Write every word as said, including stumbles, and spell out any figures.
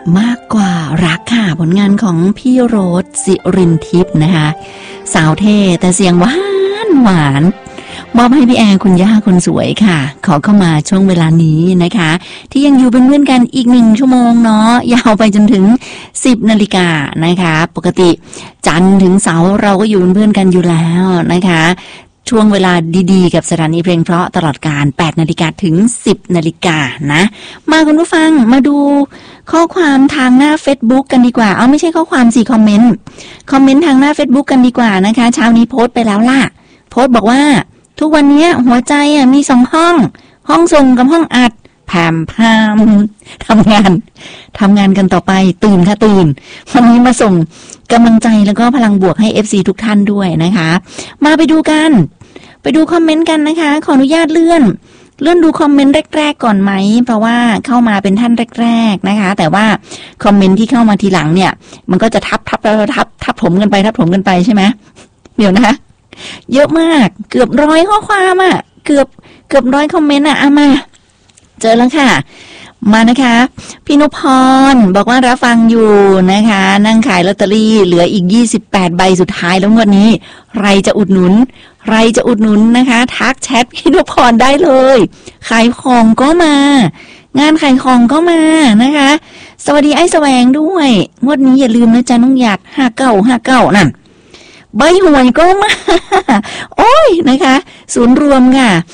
มากกว่ารักค่ะผลงานของพี่โรสสิรินทิพย์นะคะสาวเท่แต่เสียงหวานหวานมอบให้พี่แอร์คุณย่าคนสวยค่ะขอเข้ามาช่วงเวลานี้นะคะที่ยังอยู่เป็นเพื่อนกันอีกหนึ่งชั่วโมงเนาะยาวไปจนถึงสิบนาฬิกานะคะปกติจันทร์ถึงเสาร์เราก็อยู่เป็นเพื่อนกันอยู่แล้วนะคะช่วงเวลาดีๆกับสถานีเพลงเพราะตลอดการแปดนาฬิกาถึงสิบนาฬิกานะมาคุณผู้ฟังมาดูข้อความทางหน้า Facebook กันดีกว่าเอาไม่ใช่ข้อความสิคอมเมนต์คอมเมนต์ทางหน้า Facebook กันดีกว่านะคะเช้านี้โพสต์ไปแล้วล่ะโพสต์บอกว่าทุกวันนี้หัวใจอ่ะมีสองห้องห้องส่งกับห้องอัดแผ่มพามทำงานทำงานกันต่อไปตื่นค่ะตื่นวันนี้มาส่งกำลังใจแล้วก็พลังบวกให้ เอฟ ซี ทุกท่านด้วยนะคะมาไปดูกันไปดูคอมเมนต์กันนะคะขออนุญาตเลื่อนเลื่อนดูคอมเมนต์แรกๆก่อนไหมเพราะว่าเข้ามาเป็นท่านแรกๆนะคะแต่ว่าคอมเมนต์ที่เข้ามาทีหลังเนี่ยมันก็จะทับทับทับทับทับถมกันไปทับถมกันไปใช่ไหมเดี๋ยวนะคะเยอะมากเกือบร้อยข้อความอ่ะเกือบเกือบร้อยคอมเมนต์อ่ะเอามาเจอแล้วค่ะมานะคะพี่นพพรบอกว่ารับฟังอยู่นะคะนั่งขายลอตเตอรี่เหลืออีกยี่สิบแปดใบสุดท้ายแล้วงวดนี้ใครจะอุดหนุนใครจะอุดหนุนนะคะทักแชทพี่นพพรได้เลยขายของก็มางานขายของก็มานะคะสวัสดีไอ้แสวงด้วยงวดนี้อย่าลืมนะจ๊ะน้องหยาดห้าเก้าห้าเก้านั่นใบหวยก็มาโอ้ยนะคะศูนย์รวมค่ะ